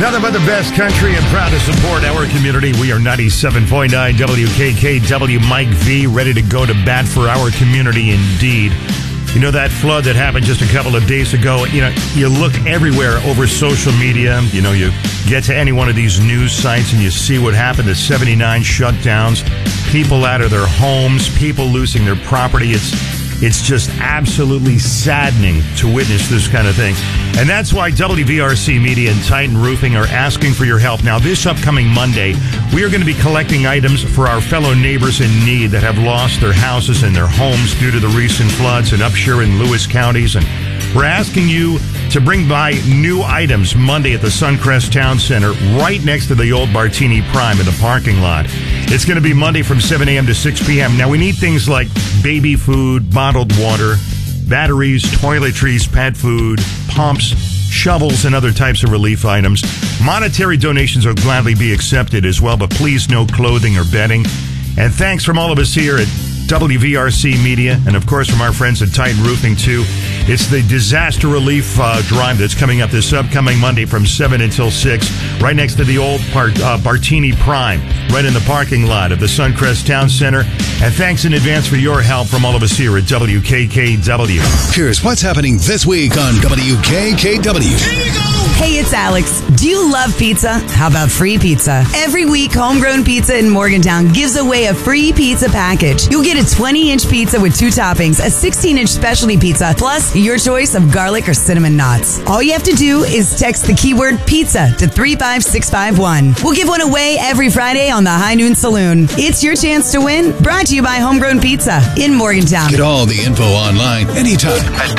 Nothing but the best country and proud to support our community. We are 97.9 WKKW. Mike V, ready to go to bat for our community indeed. You know that flood that happened just a couple of days ago? You know, you look everywhere over social media. You know, you get to any one of these news sites and you see what happened. The 79 shutdowns, people out of their homes, people losing their property. It's just absolutely saddening to witness this kind of thing. And that's why WVRC Media and Titan Roofing are asking for your help. Now, this upcoming Monday, we are going to be collecting items for our fellow neighbors in need that have lost their houses and their homes due to the recent floods in Upshur and Lewis counties. And we're asking you to bring by new items Monday at the Suncrest Town Center, right next to the old Bartini Prime in the parking lot. It's going to be Monday from 7 a.m. to 6 p.m. Now, we need things like baby food, bottled water, batteries, toiletries, pet food, pumps, shovels, and other types of relief items. Monetary donations will gladly be accepted as well, but please no clothing or bedding. And thanks from all of us here at WVRC Media, and of course from our friends at Titan Roofing too. It's the disaster relief drive that's coming up this upcoming Monday from 7 until 6, right next to the old Bartini Prime, right in the parking lot of the Suncrest Town Center. And thanks in advance for your help from all of us here at WKKW. Here's what's happening this week on WKKW. Here you go! Hey, it's Alex. Do you love pizza? How about free pizza? Every week, Homegrown Pizza in Morgantown gives away a free pizza package. You'll get a 20-inch pizza with 2 toppings, a 16-inch specialty pizza, plus your choice of garlic or cinnamon knots. All you have to do is text the keyword pizza to 35651. We'll give one away every Friday on the High Noon Saloon. It's your chance to win. Brought to you by Homegrown Pizza in Morgantown. Get all the info online anytime at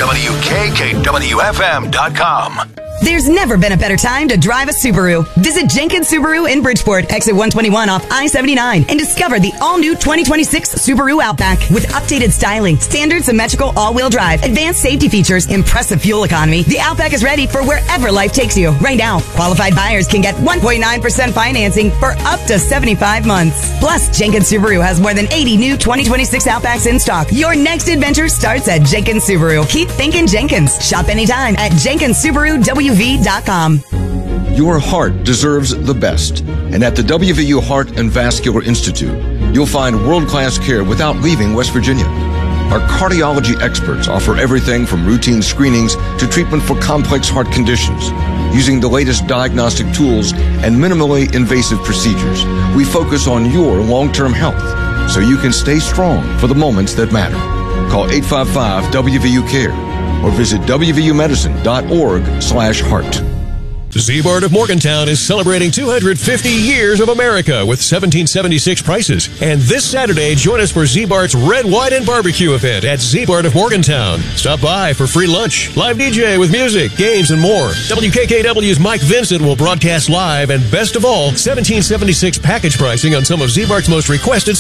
WKKWFM.com. There's never been a better time to drive a Subaru. Visit Jenkins Subaru in Bridgeport, exit 121 off I-79, and discover the all-new 2026 Subaru Outback. With updated styling, standard symmetrical all-wheel drive, advanced safety features, impressive fuel economy, the Outback is ready for wherever life takes you. Right now, qualified buyers can get 1.9% financing for up to 75 months. Plus, Jenkins Subaru has more than 80 new 2026 Outbacks in stock. Your next adventure starts at Jenkins Subaru. Keep thinking Jenkins. Shop anytime at JenkinsSubaruWV.com. Your heart deserves the best. And at the WVU Heart and Vascular Institute, you'll find world-class care without leaving West Virginia. Our cardiology experts offer everything from routine screenings to treatment for complex heart conditions. Using the latest diagnostic tools and minimally invasive procedures, we focus on your long-term health so you can stay strong for the moments that matter. Call 855-WVU-CARE or visit wvumedicine.org/heart. Z-Mart of Morgantown is celebrating 250 years of America with 1776 prices. And this Saturday, join us for Z-Mart's Red, White, and Barbecue event at Z-Mart of Morgantown. Stop by for free lunch, live DJ with music, games, and more. WKKW's Mike Vincent will broadcast live, and best of all, 1776 package pricing on some of Z-Mart's most requested